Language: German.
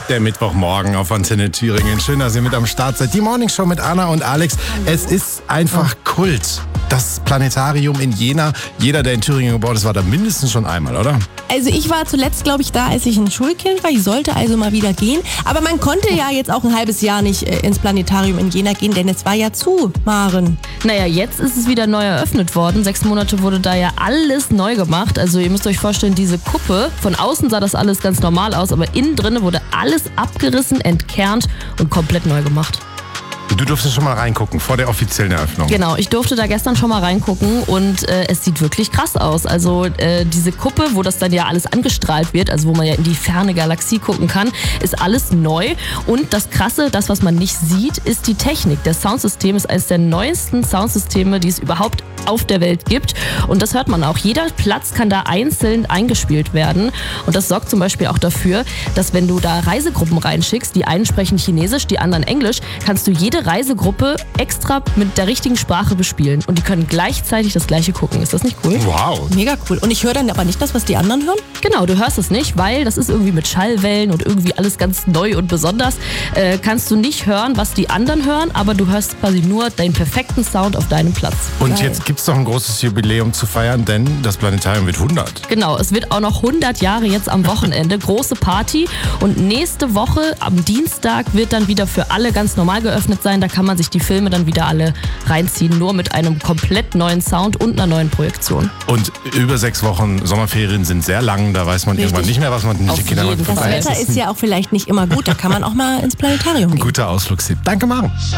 Der Mittwochmorgen auf Antenne Thüringen. Schön, dass ihr mit am Start seid. Die Morningshow mit Anna und Alex. Es ist einfach Kult. Das Planetarium in Jena. Jeder, der in Thüringen geboren ist, war da mindestens schon einmal, oder? Also ich war zuletzt, glaube ich, da, als ich ein Schulkind war. Ich sollte also mal wieder gehen. Aber man konnte ja jetzt auch ein halbes Jahr nicht ins Planetarium in Jena gehen, denn es war ja zu, Maren. Naja, jetzt ist es wieder neu eröffnet worden. 6 Monate wurde da ja alles neu gemacht. Also ihr müsst euch vorstellen, diese Kuppe, von außen sah das alles ganz normal aus, aber innen drin wurde alles abgerissen, entkernt und komplett neu gemacht. Du durftest schon mal reingucken, vor der offiziellen Eröffnung. Genau, ich durfte da gestern schon mal reingucken und es sieht wirklich krass aus. Also diese Kuppe, wo das dann ja alles angestrahlt wird, also wo man ja in die ferne Galaxie gucken kann, ist alles neu. Und das Krasse, das was man nicht sieht, ist die Technik. Das Soundsystem ist eines der neuesten Soundsysteme, die es überhaupt auf der Welt gibt. Und das hört man auch. Jeder Platz kann da einzeln eingespielt werden. Und das sorgt zum Beispiel auch dafür, dass wenn du da Reisegruppen reinschickst, die einen sprechen Chinesisch, die anderen Englisch, kannst du jede Reisegruppe extra mit der richtigen Sprache bespielen. Und die können gleichzeitig das Gleiche gucken. Ist das nicht cool? Wow. Mega cool. Und ich höre dann aber nicht das, was die anderen hören? Genau, du hörst es nicht, weil das ist irgendwie mit Schallwellen und irgendwie alles ganz neu und besonders. Kannst du nicht hören, was die anderen hören, aber du hörst quasi nur den perfekten Sound auf deinem Platz. Und Geil. jetzt gibt es doch ein großes Jubiläum zu feiern, denn das Planetarium wird 100. Genau, es wird auch noch 100 Jahre jetzt am Wochenende. Große Party. Und nächste Woche, am Dienstag, wird dann wieder für alle ganz normal geöffnet sein. Da kann man sich die Filme dann wieder alle reinziehen, nur mit einem komplett neuen Sound und einer neuen Projektion. Und über 6 Wochen Sommerferien sind sehr lang, da weiß man irgendwann nicht mehr, was man mit den Kindern jeden Das Fall. Wetter ist ja auch vielleicht nicht immer gut, da kann man auch mal ins Planetarium gehen. Guter Ausflugstipp. Danke, Maren.